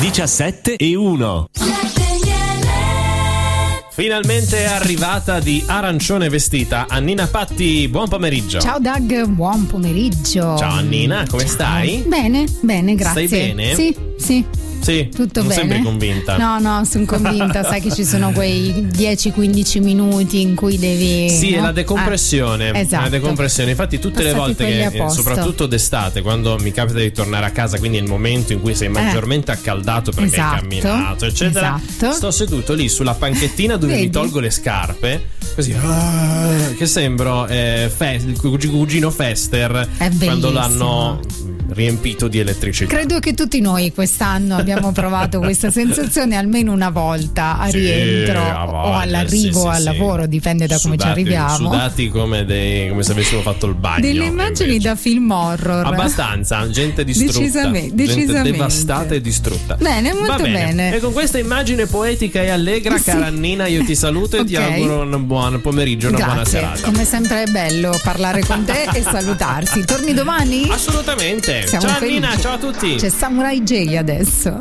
17:01. Finalmente è arrivata di arancione vestita Annina Patti. Buon pomeriggio. Ciao Doug, buon pomeriggio. Ciao Annina, come stai? Bene, grazie. Stai bene? Sì. Sì, tutto non bene. Sembri convinta. No, sono convinta. Sai che ci sono quei 10-15 minuti in cui devi. Sì, è la decompressione. Esatto. La decompressione. Infatti, tutte le volte che, soprattutto d'estate, quando mi capita di tornare a casa, quindi è il momento in cui sei maggiormente accaldato perché hai camminato, eccetera. Esatto. Sto seduto lì sulla panchettina dove mi tolgo le scarpe, così che sembro il cugino Fester quando l'hanno riempito di elettricità. Credo che tutti noi quest'anno abbiamo provato questa sensazione almeno una volta a rientro o all'arrivo al lavoro, dipende da come ci arriviamo. Sudati come se avessimo fatto il bagno. Delle immagini da film horror. Abbastanza, gente distrutta. Decisamente. Gente devastata e distrutta. Bene, molto bene. E con questa immagine poetica e allegra, cara Annina, io ti saluto e ti auguro un buon pomeriggio, una buona serata. Come sempre è bello parlare con te e salutarsi. Torni domani? Assolutamente. Siamo ciao felici. Annina, ciao a tutti. C'è Samurai J adesso.